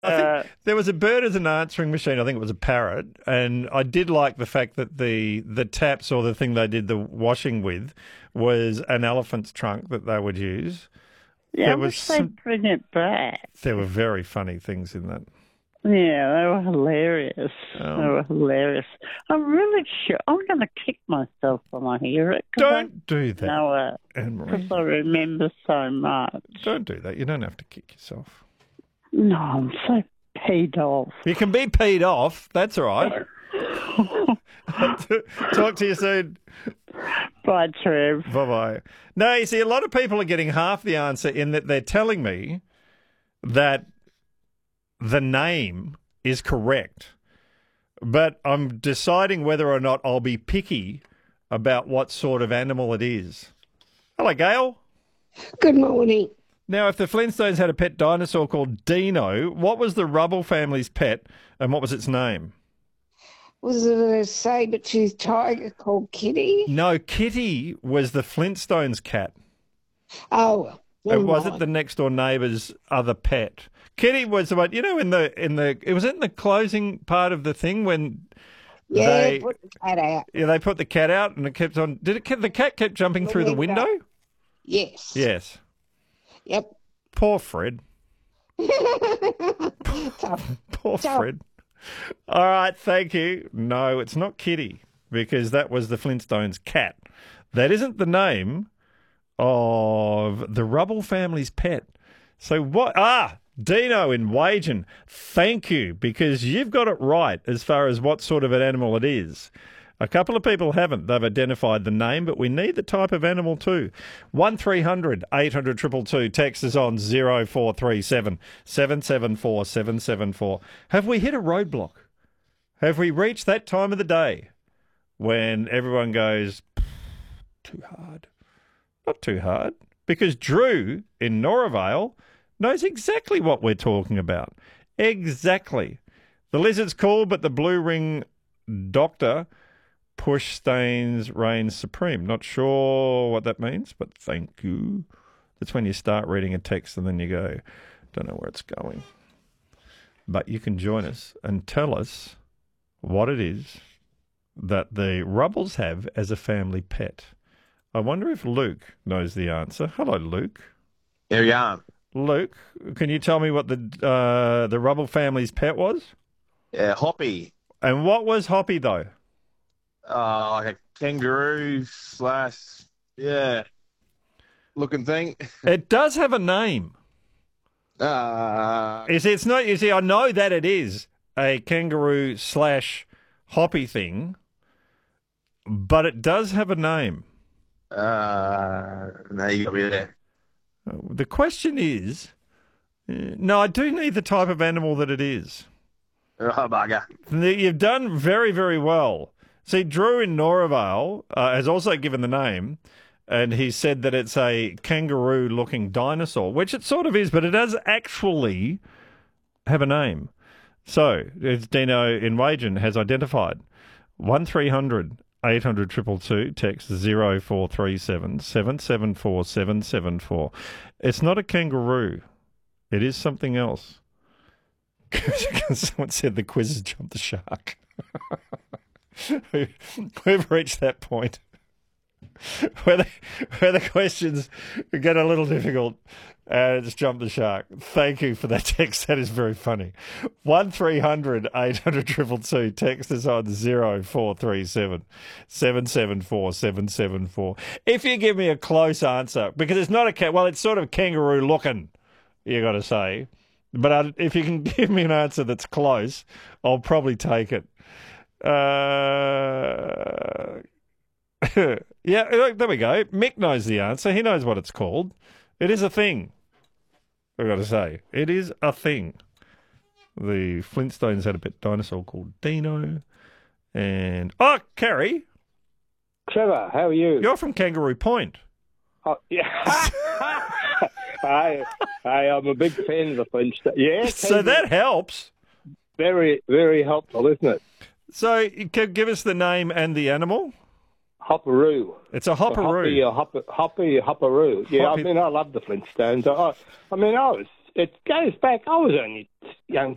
I think there was a bird as an answering machine. I think it was a parrot, and I did like the fact that the taps or the thing they did the washing with was an elephant's trunk that they would use. Yeah, I wish they'd bring it back. There were very funny things in that. Yeah, they were hilarious. They were hilarious. I'm really sure I'm going to kick myself when I hear it. Don't do that. No, because I remember so much. Don't do that. You don't have to kick yourself. No, I'm so peed off. You can be peed off. That's all right. Talk to you soon. Bye, Trev. Bye-bye. No, you see, a lot of people are getting half the answer in that they're telling me that the name is correct, but I'm deciding whether or not I'll be picky about what sort of animal it is. Hello, Gail. Good morning. Now, if the Flintstones had a pet dinosaur called Dino, what was the Rubble family's pet and what was its name? Was it a saber-toothed tiger called Kitty? No, Kitty was the Flintstones' cat. Oh, it wasn't the next door neighbour's other pet. Kitty was the one, you know, it was in the closing part of the thing when they put the cat out. Yeah, they put the cat out and it kept on. The cat kept jumping through the window? Yes. Yes. Yep. Poor Fred. Poor Fred. All right, thank you. No, it's not Kitty because that was the Flintstones' cat. That isn't the name of the Rubble family's pet. So what? Dino in Wagen. Thank you, because you've got it right as far as what sort of an animal it is. A couple of people haven't. They've identified the name, but we need the type of animal too. 1300 800 222. Text is on 0437 774 774. Have we hit a roadblock? Have we reached that time of the day when everyone goes, too hard? Not too hard, because Drew in Noravale knows exactly what we're talking about. Exactly. The lizard's cool, but the blue ring doctor push stains reigns supreme. Not sure what that means, but thank you. That's when you start reading a text and then you go, don't know where it's going. But you can join us and tell us what it is that the Rubbles have as a family pet. I wonder if Luke knows the answer. Hello, Luke. Here you are. Luke, can you tell me what the Rubble family's pet was? Yeah, Hoppy. And what was Hoppy, though? Like a kangaroo looking thing. It does have a name. It's not. You see, I know that it is a kangaroo / Hoppy thing, but it does have a name. No, you got me there. The question is, no, I do need the type of animal that it is. Oh, bugger. You've done very, very well. See, Drew in Noravale has also given the name, and he said that it's a kangaroo-looking dinosaur, which it sort of is, but it does actually have a name. So, it's Dino in Wagen has identified 1300 800 222, text 0437 774 774. It's not a kangaroo. It is something else. Someone said the quiz has jumped the shark. We've reached that point where the questions get a little difficult and it's jumped the shark. Thank you for that text. That is very funny. 1300 800 222. Text is on 0437 774 774. If you give me a close answer, because it's not it's sort of kangaroo looking, you got to say. But if you can give me an answer that's close, I'll probably take it. Yeah, there we go. Mick knows the answer. He knows what it's called. It is a thing. I've got to say, it is a thing. The Flintstones had a pet dinosaur called Dino. And, Kerry. Trevor, how are you? You're from Kangaroo Point. Oh, yeah. Hi, I'm a big fan of the Flintstones. Yeah. So that helps. Very, very helpful, isn't it? So, you can give us the name and the animal? Hopperoo. It's a hopperoo. Hopperoo. Yeah, I mean, I love the Flintstones. It goes back. I was only young